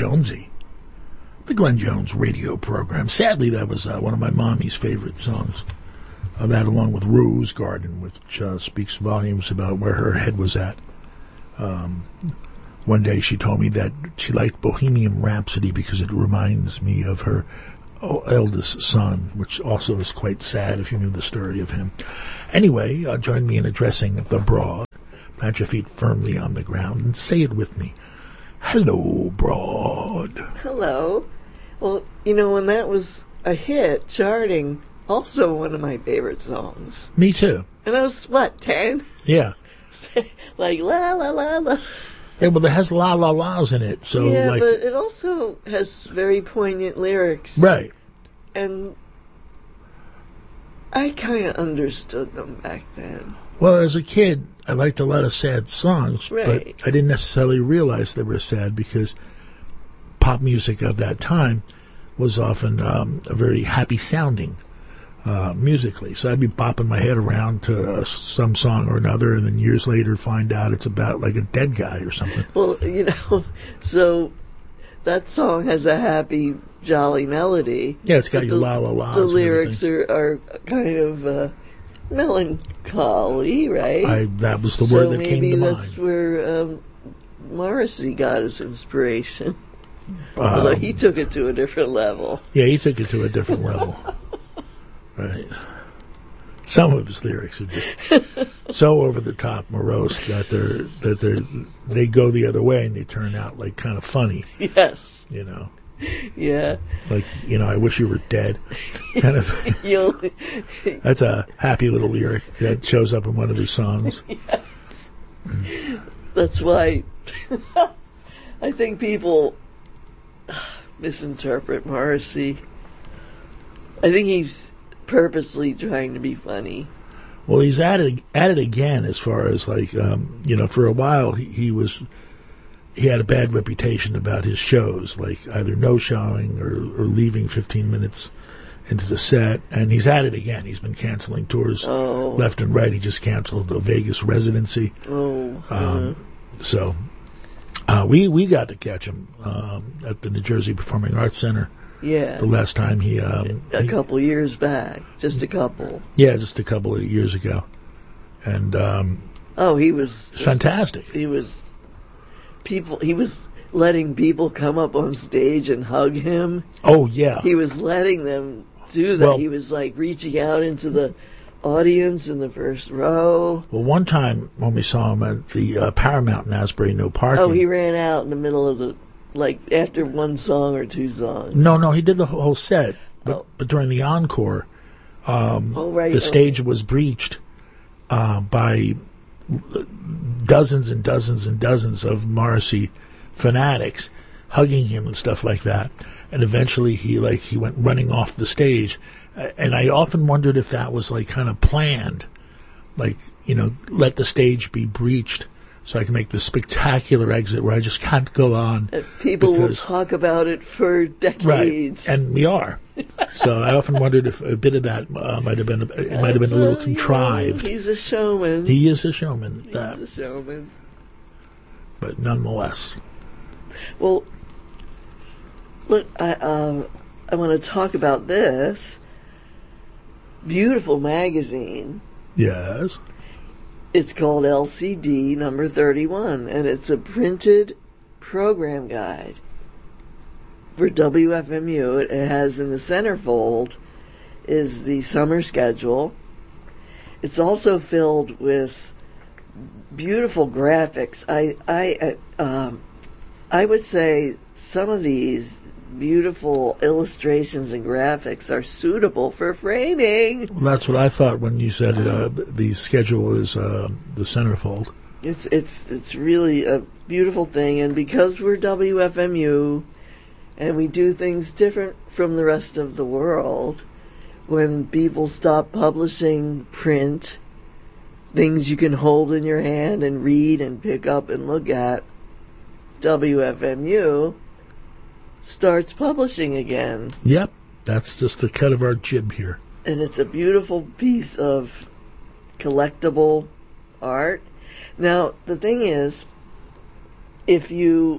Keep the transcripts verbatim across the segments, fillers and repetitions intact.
Jonesy. The Glenn Jones radio program. Sadly, that was uh, one of my mommy's favorite songs. Uh, that along with Rose Garden, which uh, speaks volumes about where her head was at. Um, one day she told me that she liked Bohemian Rhapsody because it reminds me of her eldest son, which also is quite sad if you knew the story of him. Anyway, uh, join me in addressing the broad. Plant your feet firmly on the ground and say it with me. Hello, broad. Hello. Well, you know, when that was a hit, charting, also one of my favorite songs. Me too. And I was, what, ten? Yeah. Like, la, la, la, la. Yeah, well, it has la, la, la's in it. So, yeah, like, but it also has very poignant lyrics. Right. And I kind of understood them back then. Well, as a kid, I liked a lot of sad songs, right. but I didn't necessarily realize they were sad because pop music of that time was often um, a very happy sounding uh, musically. So I'd be bopping my head around to uh, some song or another, and then years later find out it's about like a dead guy or something. Well, you know, so that song has a happy, jolly melody. Yeah, it's got your la la la. The lyrics are, are kind of uh, melancholy, right? I, that was the so word that came to mind. maybe that's where um, Morrissey got his inspiration. Um, Although he took it to a different level. Yeah, he took it to a different level. Right. Some of his lyrics are just so over the top, morose that they're that they they go the other way and they turn out like kind of funny. Yes. You know. Yeah. Like, you know, I wish you were dead. Kind of. You'll, That's a happy little lyric that shows up in one of his songs. Yeah. That's why I think people misinterpret Morrissey. I think he's purposely trying to be funny. Well, he's at it, at it again as far as, like, um, you know, for a while he, he was, he had a bad reputation about his shows, like either no showing or, or leaving fifteen minutes into the set. And he's at it again. He's been canceling tours oh. left and right. He just canceled the Vegas residency. Oh. Um, uh. So uh, we, we got to catch him um, at the New Jersey Performing Arts Center. Yeah. The last time he... Um, a he, couple years back. Just a couple. Yeah, just a couple of years ago. And... Um, oh, he was... Just, fantastic. He was... People... He was letting people come up on stage and hug him. Oh, yeah. He was letting them do that. Well, he was, like, reaching out into the audience in the first row. Well, one time when we saw him at the uh, Paramount in Asbury, no parking... Oh, he ran out in the middle of the... Like, after one song or two songs. No, no, he did the whole set. But, oh. but during the encore, um, oh, right. the stage okay. was breached uh, by dozens and dozens and dozens of Morrissey fanatics hugging him and stuff like that. And eventually he, like, he went running off the stage. And I often wondered if that was, like, kind of planned. Like, you know, let the stage be breached so I can make this spectacular exit where I just can't go on. Uh, people because, will talk about it for decades. Right, and we are. So I often wondered if a bit of that uh, might have been, it might have been a little contrived. You know, he's a showman. He is a showman. He's that. a showman. But nonetheless. Well, look, I, um, I want to talk about this beautiful magazine. Yes. It's called L C D number thirty-one, and it's a printed program guide for W F M U. It has in the centerfold is the summer schedule. It's also filled with beautiful graphics. I I uh, um, I would say some of these beautiful illustrations and graphics are suitable for framing. Well, that's what I thought when you said uh, the schedule is uh, the centerfold. It's it's it's really a beautiful thing, and because we're W F M U and we do things different from the rest of the world, when people stop publishing print, things you can hold in your hand and read and pick up and look at, W F M U starts publishing again. Yep, that's just the cut of our jib here. And it's a beautiful piece of collectible art. Now, the thing is, if you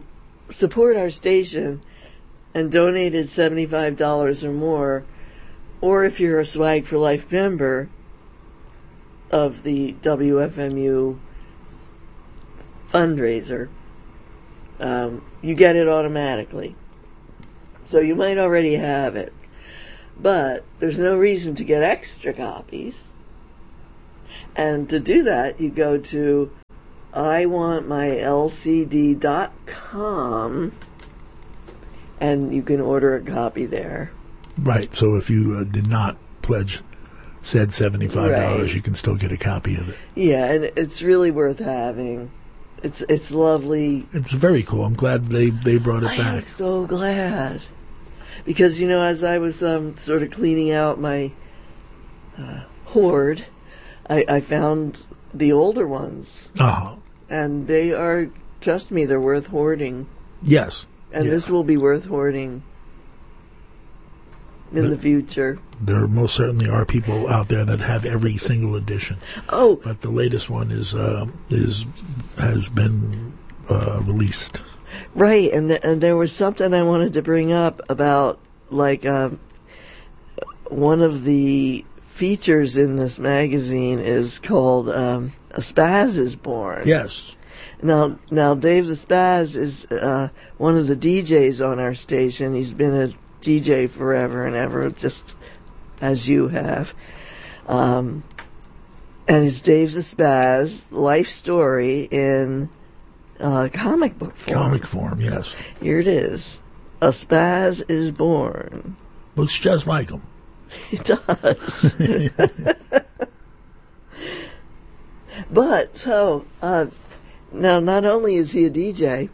support our station and donated seventy-five dollars or more, or if you're a Swag for Life member of the W F M U fundraiser, um, you get it automatically. So you might already have it. But there's no reason to get extra copies. And to do that, you go to I want my L C D dot com and you can order a copy there. Right. So if you uh, did not pledge said seventy-five dollars, right, you can still get a copy of it. Yeah, and it's really worth having. It's it's lovely. It's very cool. I'm glad they, they brought it I back. I'm so glad. Because, you know, as I was um, sort of cleaning out my uh, hoard, I, I found the older ones. Uh-huh. And they are, trust me, they're worth hoarding. Yes. And yeah. this will be worth hoarding in but the future. There most certainly are people out there that have every single edition. Oh. But the latest one is uh, is has been uh, released. Right, and th- and there was something I wanted to bring up about, like, uh, one of the features in this magazine is called um, A Spaz is Born. Yes. Now, now Dave the Spaz is uh, one of the D Js on our station. He's been a D J forever and ever, just as you have. Um, and it's Dave the Spaz life story in uh, comic book form. Comic form, yes. Here it is. A Spaz is Born. Looks just like him. It does. But, so, uh, now not only is he a D J,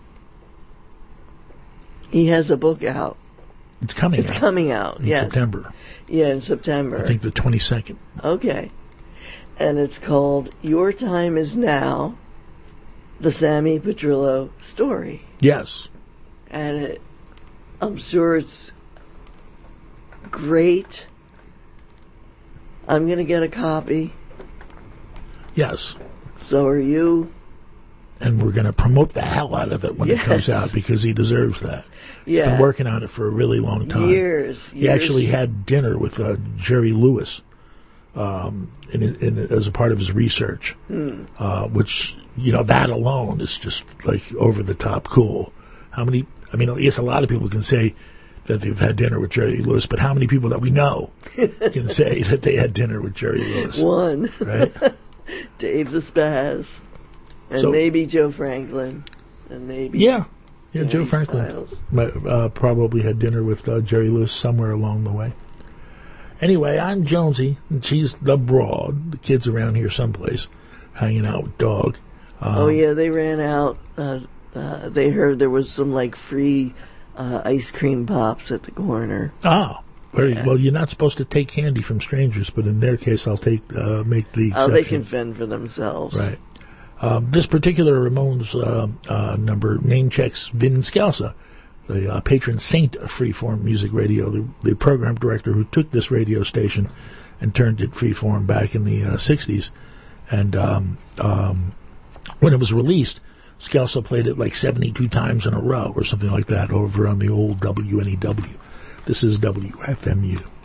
he has a book out. It's coming it's out. It's coming out, in yes. September. Yeah, in September. I think the twenty-second. Okay. And it's called Your Time Is Now, the Sammy Petrillo story. Yes. And it, I'm sure it's great. I'm going to get a copy. Yes. So are you. And we're going to promote the hell out of it when yes. it comes out because he deserves that. Yeah. He's been working on it for a really long time. Years. He years. actually had dinner with uh, Jerry Lewis um, in, in, as a part of his research, hmm. uh, which, you know, that alone is just like over the top cool. How many, I mean, I guess a lot of people can say that they've had dinner with Jerry Lewis, but how many people that we know can say that they had dinner with Jerry Lewis? One. Right? Dave the Spaz. And so, maybe Joe Franklin. And maybe. Yeah. Yeah, Joe Franklin Styles. uh, probably had dinner with uh, Jerry Lewis somewhere along the way. Anyway, I'm Jonesy, and she's the broad. The kids around here someplace hanging out with Dog. Um, oh, yeah, they ran out. Uh, uh, they heard there was some, like, free uh, ice cream pops at the corner. Ah, very yeah. well. You're not supposed to take candy from strangers, but in their case, I'll take uh, make the exception. Oh, they can fend for themselves. Right. Um, this particular Ramones uh, uh, number name checks Vin Scalza, the uh, patron saint of Freeform Music Radio, the, the program director who took this radio station and turned it freeform back in the uh, sixties. And um, um, when it was released, Scalza played it like seventy-two times in a row or something like that over on the old W N E W. This is W F M U.